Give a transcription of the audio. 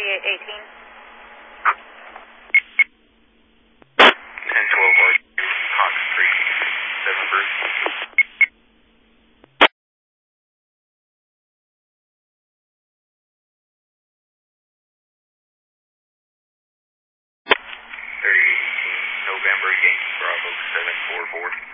3818. 1012 Hawk Street, 7 Bruce. 3818 November Yankee Bravo 744.